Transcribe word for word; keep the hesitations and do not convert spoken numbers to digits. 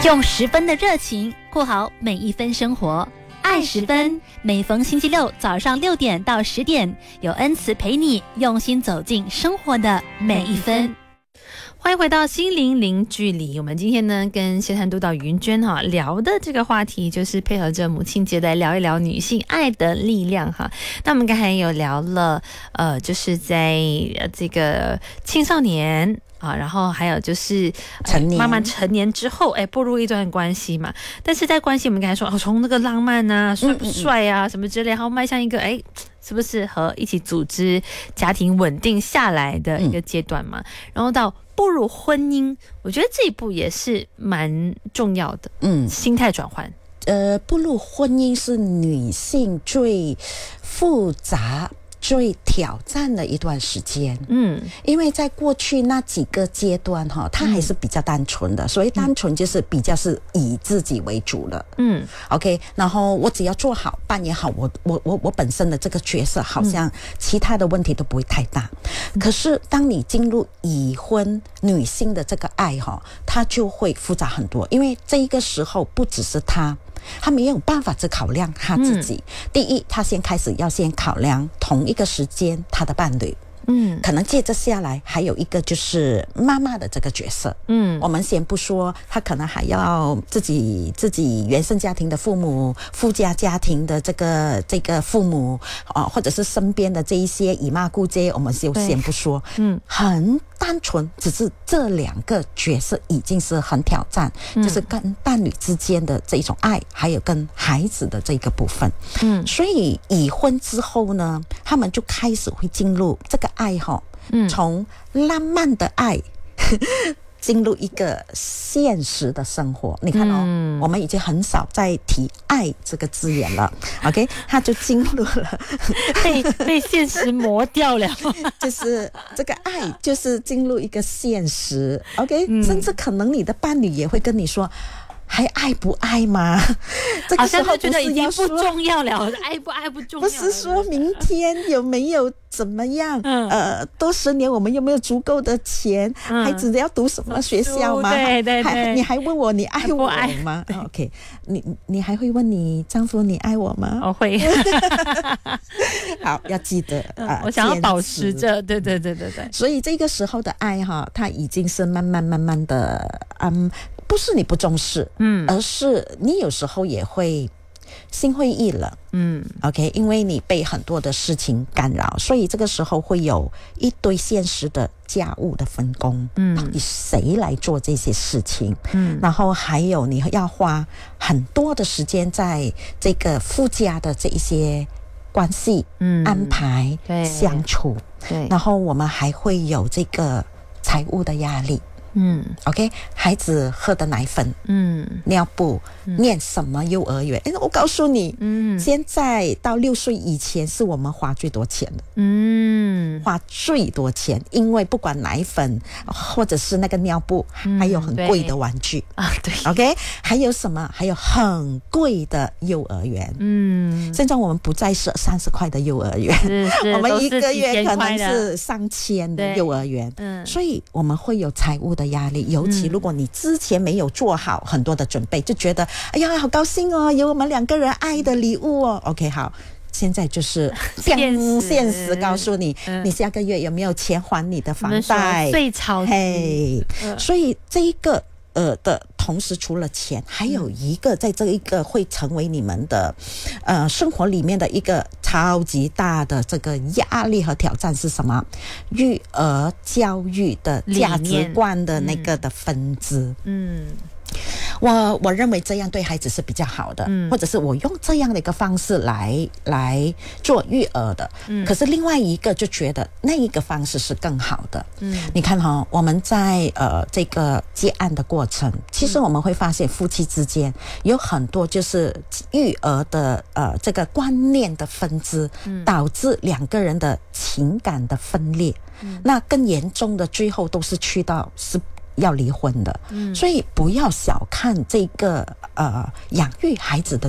用十分的热情过好每一分生活。爱十分，每逢星期六早上六点到十点，有恩慈陪你用心走进生活的每一分。 欢迎回到心灵零距离。我们今天呢跟协谈督导云娟哈聊的这个话题，就是配合着母亲节来聊一聊女性爱的力量哈。那我们刚才有聊了，呃，就是在这个青少年啊，然后还有就是成年， 慢慢成年之后，哎，步入一段关系嘛。但是在关系，我们刚才说，哦，从那个浪漫啊、帅不帅啊、嗯嗯嗯什么之类，然后迈向一个哎。是不是和一起组织家庭稳定下来的一个阶段嘛、嗯、然后到步入婚姻，我觉得这一步也是蛮重要的。嗯，心态转换。 呃，步入婚姻是女性最复杂最挑战的一段时间。嗯，因为在过去那几个阶段哈，它还是比较单纯的、嗯、所谓单纯就是比较是以自己为主了。嗯 OK， 然后我只要做好扮演好我我我我本身的这个角色，好像其他的问题都不会太大、嗯、可是当你进入已婚女性的这个爱哈，它就会复杂很多。因为这一个时候不只是她他没有办法只考量他自己、嗯、第一他先开始要先考量同一个时间他的伴侣，嗯，可能接着下来还有一个就是妈妈的这个角色，嗯，我们先不说他可能还要自己自己原生家庭的父母、附加家庭的这个这个父母啊、呃，或者是身边的这一些姨妈姑姐，我们就先不说，嗯，很单纯，只是这两个角色已经是很挑战、嗯、就是跟伴侣之间的这种爱，还有跟孩子的这个部分。嗯，所以已婚之后呢，他们就开始会进入这个爱哈，嗯，从浪漫的爱进入一个现实的生活。你看哦、嗯、我们已经很少在提爱这个字眼了 OK， 他就进入了被被现实磨掉了就是这个爱就是进入一个现实 OK、嗯、甚至可能你的伴侣也会跟你说还爱不爱吗？这个时候觉得已经不重要了，爱不爱不重要了， 不是说明天有没有怎么样、嗯、呃，多十年我们有没有足够的钱、嗯、孩子要读什么学校吗？ 对对对， 你还问我你爱我吗？ OK， 你你还会问你丈夫你爱我吗？ 我会好，要记得、呃、 我想要保持着，对对对对对。 所以这个时候的爱哈，它已经是慢慢慢慢的嗯。不是你不重视，嗯，而是你有时候也会心灰意冷，嗯 ，OK， 因为你被很多的事情干扰，所以这个时候会有一堆现实的家务的分工，嗯，到底谁来做这些事情，嗯，然后还有你要花很多的时间在这个附加的这一些关系，嗯，安排，对，相处，对，然后我们还会有这个财务的压力。嗯 ，OK， 孩子喝的奶粉，嗯，尿布，嗯、念什么幼儿园？哎，我告诉你，嗯，现在到六岁以前是我们花最多钱的，嗯，花最多钱，因为不管奶粉或者是那个尿布，嗯、还有很贵的玩具啊，对 ，OK， 还有什么？还有很贵的幼儿园，嗯，现在我们不再是三十块的幼儿园， 是是我们一个月可能是上千的幼儿园，嗯，所以我们会有财务的压力，尤其如果你之前没有做好很多的准备，就觉得哎呀好高兴哦，有我们两个人爱的礼物哦 OK 好，现在就是现实现实告诉你、嗯、你下个月有没有钱还你的房贷， 最超嘿、嗯、所以这一个呃的同时除了钱，还有一个在这一个会成为你们的呃生活里面的一个超级大的这个压力和挑战是什么？育儿教育的价值观的那个的分支。嗯。我我认为这样对孩子是比较好的、嗯、或者是我用这样的一个方式来来做育儿的、嗯、可是另外一个就觉得那一个方式是更好的。嗯，你看哈、哦，我们在呃这个接案的过程，其实我们会发现夫妻之间有很多就是育儿的呃这个观念的分支、嗯、导致两个人的情感的分裂、嗯、那更严重的最后都是去到是要离婚的。嗯，所以不要小看这个呃养育孩子的